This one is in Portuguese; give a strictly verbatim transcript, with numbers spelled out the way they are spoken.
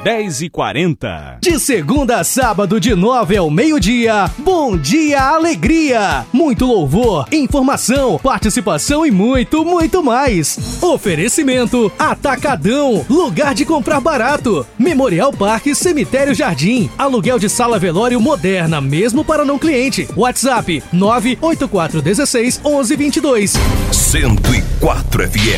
dez e quarenta. De segunda a sábado, de nove ao meio-dia, Bom Dia Alegria. Muito louvor, informação, participação e muito, muito mais. Oferecimento Atacadão, lugar de comprar barato. Memorial Parque Cemitério Jardim. Aluguel de sala velório moderna, mesmo para não cliente. WhatsApp nove oito quatro um seis, um um dois dois. cento e quatro F M.